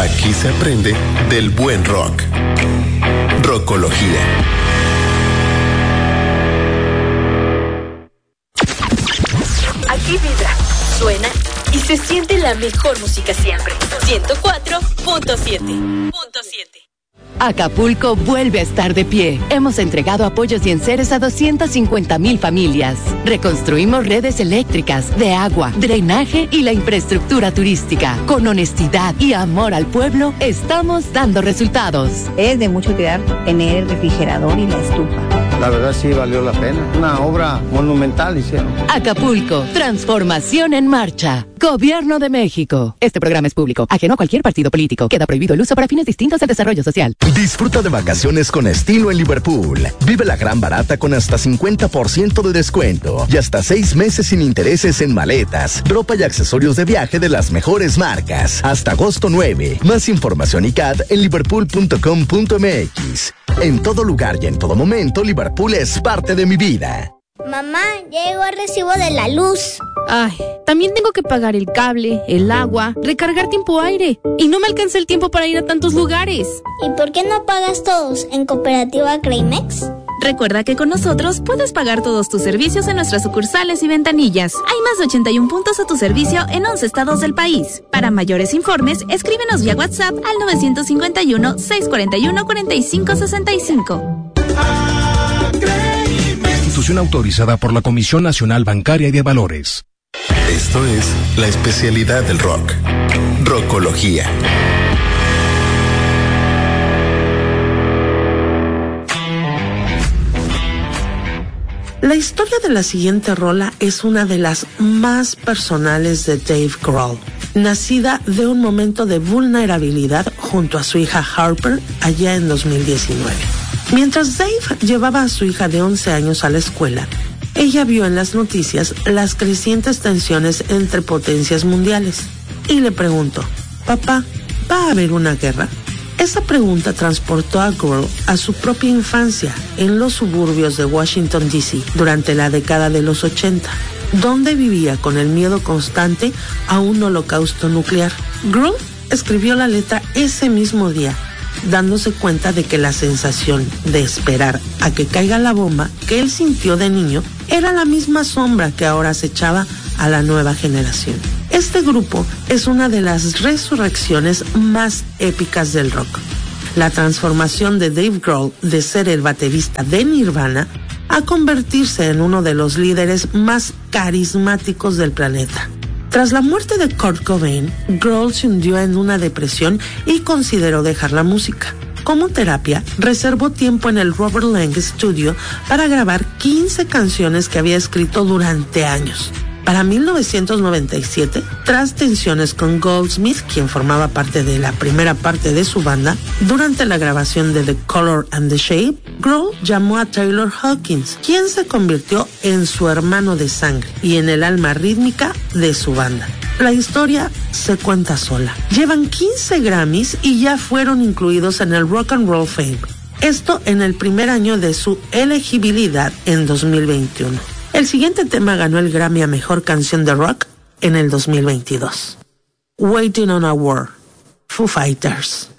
Aquí se aprende del buen rock. Rockología. Aquí vibra, suena y se siente la mejor música siempre. 104.7. Acapulco vuelve a estar de pie. Hemos entregado apoyos y enseres a 250,000 familias. Reconstruimos redes eléctricas, de agua, drenaje y la infraestructura turística. Con honestidad y amor al pueblo, estamos dando resultados. Es de mucho cuidar tener el refrigerador y la estufa. La verdad sí valió la pena. Una obra monumental hicieron. Acapulco, transformación en marcha. Gobierno de México. Este programa es público, ajeno a cualquier partido político. Queda prohibido el uso para fines distintos del desarrollo social. Disfruta de vacaciones con estilo en Liverpool. Vive la gran barata con hasta 50% de descuento y hasta 6 meses sin intereses en maletas, ropa y accesorios de viaje de las mejores marcas. Hasta agosto 9. Más información y CAT en liverpool.com.mx. En todo lugar y en todo momento, Liverpool es parte de mi vida. Mamá, ya llegó el recibo de la luz. Ay, también tengo que pagar el cable, el agua, recargar tiempo aire. Y no me alcanza el tiempo para ir a tantos lugares. ¿Y por qué no pagas todos en Cooperativa Creimex? Recuerda que con nosotros puedes pagar todos tus servicios en nuestras sucursales y ventanillas. Hay más de 81 puntos a tu servicio en 11 estados del país. Para mayores informes, escríbenos vía WhatsApp al 951-641-4565. Institución autorizada por la Comisión Nacional Bancaria y de Valores. Esto es la especialidad del rock. Rockología. La historia de la siguiente rola es una de las más personales de Dave Grohl, nacida de un momento de vulnerabilidad junto a su hija Harper allá en 2019. Mientras Dave llevaba a su hija de 11 años a la escuela, ella vio en las noticias las crecientes tensiones entre potencias mundiales y le preguntó: «Papá, ¿va a haber una guerra?». Esa pregunta transportó a Grohl a su propia infancia en los suburbios de Washington, D.C. durante la década de los 80, donde vivía con el miedo constante a un holocausto nuclear. Grohl escribió la letra ese mismo día, dándose cuenta de que la sensación de esperar a que caiga la bomba que él sintió de niño era la misma sombra que ahora acechaba a la nueva generación. Este grupo es una de las resurrecciones más épicas del rock. La transformación de Dave Grohl de ser el baterista de Nirvana a convertirse en uno de los líderes más carismáticos del planeta. Tras la muerte de Kurt Cobain, Grohl se hundió en una depresión y consideró dejar la música. Como terapia, reservó tiempo en el Robert Lang Studio para grabar 15 canciones que había escrito durante años. Para 1997, tras tensiones con Goldsmith, quien formaba parte de la primera parte de su banda, durante la grabación de The Color and the Shape, Grohl llamó a Taylor Hawkins, quien se convirtió en su hermano de sangre y en el alma rítmica de su banda. La historia se cuenta sola. Llevan 15 Grammys y ya fueron incluidos en el Rock and Roll Fame. Esto en el primer año de su elegibilidad en 2021. El siguiente tema ganó el Grammy a Mejor Canción de Rock en el 2022. Waiting on a War, Foo Fighters.